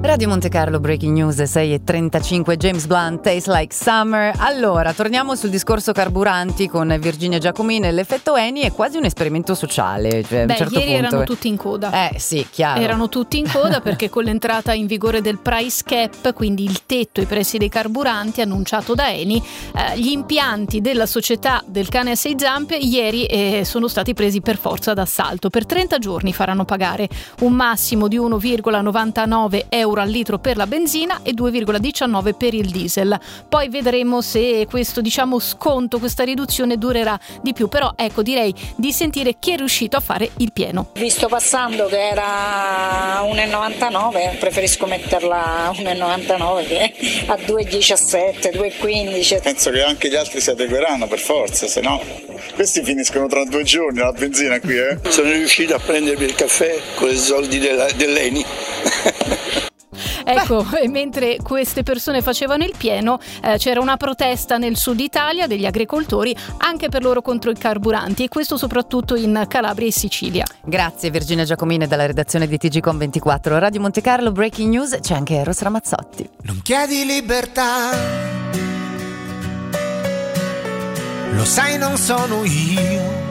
Radio Monte Carlo, breaking news 6:35, James Blunt, Tastes Like Summer. Allora, torniamo sul discorso carburanti con Virginia Giacomini. L'effetto Eni è quasi un esperimento sociale. Cioè, a un certo ieri punto erano tutti in coda. Sì, chiaro. Erano tutti in coda perché con l'entrata in vigore del price cap, quindi il tetto ai prezzi dei carburanti annunciato da Eni, gli impianti della società del cane a 6 zampe ieri sono stati presi per forza d'assalto. Per 30 giorni faranno pagare un massimo di 1,99 euro al litro per la benzina e 2,19 per il diesel. Poi vedremo se questo sconto, questa riduzione durerà di più, però ecco, direi di sentire chi è riuscito a fare il pieno. Visto passando che era 1,99, preferisco metterla a 1,99 che a 2,17, 2,15. Penso che anche gli altri si adegueranno per forza, se no questi finiscono tra 2 giorni la benzina qui. Sono riuscito a prendermi il caffè con i soldi dell'Eni. Ecco, e mentre queste persone facevano il pieno, c'era una protesta nel sud Italia degli agricoltori anche per loro contro i carburanti, e questo soprattutto in Calabria e Sicilia. Grazie Virginia Giacomini dalla redazione di TGCOM24. Radio Monte Carlo, breaking news, c'è anche Eros Ramazzotti. Non chiedi libertà, lo sai non sono io